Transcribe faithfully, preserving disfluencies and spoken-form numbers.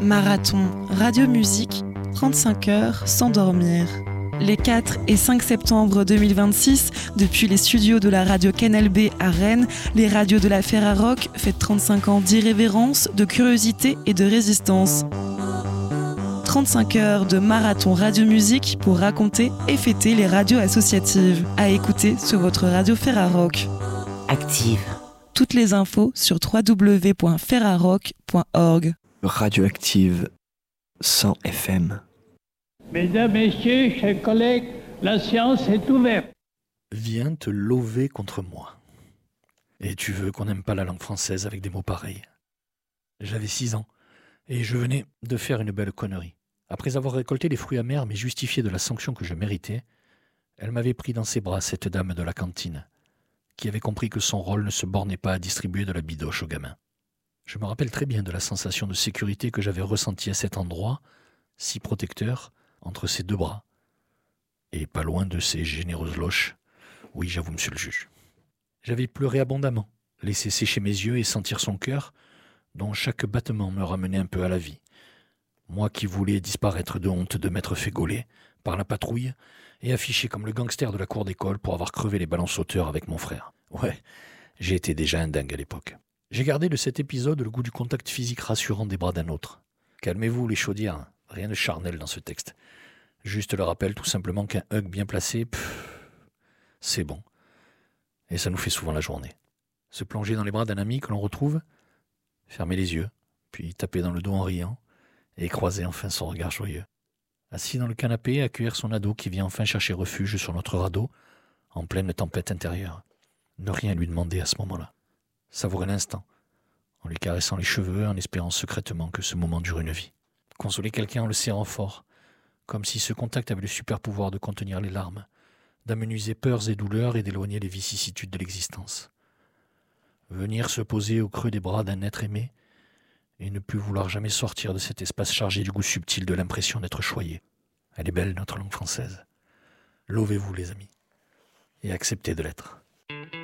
Marathon, radio-musique, trente-cinq heures sans dormir. Les quatre et cinq septembre deux mille vingt-six, depuis les studios de la radio Canal B à Rennes, les radios de la Ferrarock fêtent trente-cinq ans d'irrévérence, de curiosité et de résistance. trente-cinq heures de marathon radio-musique pour raconter et fêter les radios associatives. À écouter sur votre radio Ferrarock. Active. Toutes les infos sur w w w point ferrarock point org. Radioactive cent F M. Mesdames, Messieurs, chers collègues, la séance est ouverte. Viens te lover contre moi. Et tu veux qu'on n'aime pas la langue française avec des mots pareils. J'avais six ans, et je venais de faire une belle connerie. Après avoir récolté les fruits amers mais justifiés de la sanction que je méritais, elle m'avait pris dans ses bras, cette dame de la cantine, qui avait compris que son rôle ne se bornait pas à distribuer de la bidoche aux gamins. Je me rappelle très bien de la sensation de sécurité que j'avais ressentie à cet endroit, si protecteur, entre ses deux bras, et pas loin de ses généreuses loches. Oui, j'avoue, monsieur le juge. J'avais pleuré abondamment, laissé sécher mes yeux et sentir son cœur, dont chaque battement me ramenait un peu à la vie. Moi qui voulais disparaître de honte de m'être fait gauler par la patrouille et affiché comme le gangster de la cour d'école pour avoir crevé les ballons sauteurs avec mon frère. Ouais, j'ai été déjà un dingue à l'époque. J'ai gardé de cet épisode le goût du contact physique rassurant des bras d'un autre. Calmez-vous les chaudières, rien de charnel dans ce texte. Juste le rappel tout simplement qu'un hug bien placé, pff, c'est bon. Et ça nous fait souvent la journée. Se plonger dans les bras d'un ami que l'on retrouve, fermer les yeux, puis taper dans le dos en riant, et croiser enfin son regard joyeux. Assis dans le canapé, accueillir son ado qui vient enfin chercher refuge sur notre radeau, en pleine tempête intérieure. Ne rien lui demander à ce moment-là. Savourer l'instant, en lui caressant les cheveux, en espérant secrètement que ce moment dure une vie. Consoler quelqu'un en le serrant fort, comme si ce contact avait le super pouvoir de contenir les larmes, d'amenuiser peurs et douleurs et d'éloigner les vicissitudes de l'existence. Venir se poser au creux des bras d'un être aimé et ne plus vouloir jamais sortir de cet espace chargé du goût subtil de l'impression d'être choyé. Elle est belle, notre langue française. Lovez-vous, les amis, et acceptez de l'être.